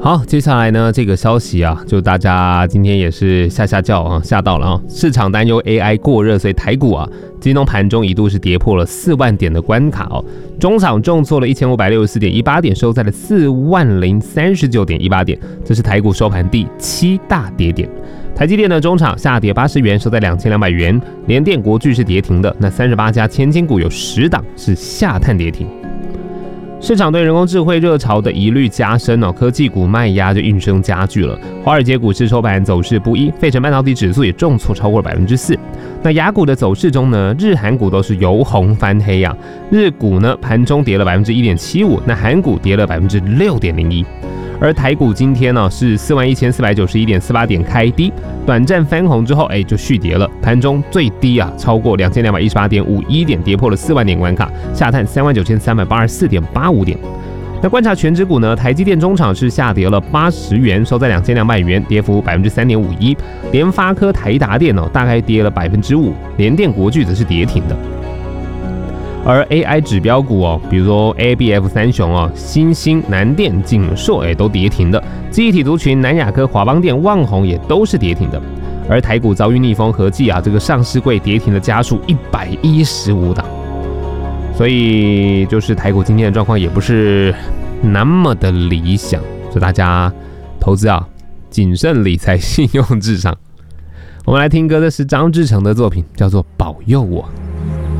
好，接下来呢，这个消息啊，就大家今天也是吓叫啊，吓到了啊！市场担忧 AI 过热，所以台股啊，今天盘中一度是跌破了4万点的关卡哦，中场重挫了1564.18点，收在了40039.18点，这是台股收盘第7大跌点。台积电的中场下跌80元，收在2200元，联电、国巨是跌停的，那38家千金股有10档是下探跌停。市场对人工智慧热潮的疑虑加深哦，科技股卖压就应声加剧了。华尔街股市收盘走势不一，费城半导体指数也重挫超过了4%。那亚股的走势中呢，日韩股都是由红翻黑啊。日股呢盘中跌了1.75%，那韩股跌了6.01%。而台股今天呢是41491.48点开低，短暂翻红之后，就续跌了。盘中最低啊超过2218.51点，跌破了4万点关卡，下探39384.85点。那观察全指股呢，台积电中场是下跌了80元，收在2200元，跌幅3.51%。联发科、台达电大概跌了5%，联电、国巨则是跌停的。而 AI 指标股比如说 ABF 三雄新兴、南电、景硕都跌停的。记忆体族群南亚科、华邦电、旺宏也都是跌停的。而台股遭遇逆风，合计这个上市柜跌停的家数115档。所以就是台股今天的状况也不是那么的理想，所以大家投资谨慎理财，信用至上。我们来听歌，这是张志成的作品，叫做《保佑我》。